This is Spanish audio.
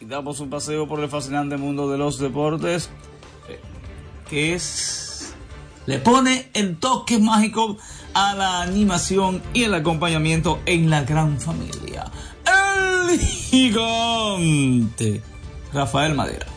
y damos un paseo por el fascinante mundo de los deportes, que le pone el toque mágico a la animación y el acompañamiento en la gran familia. El gigante Rafael Madera.